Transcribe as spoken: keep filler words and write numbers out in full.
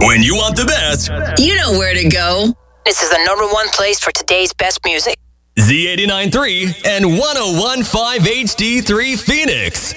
When you want the best, you know where to go. This is the number one place for today's best music. Z eighty-nine point three and one oh one point five H D three Phoenix.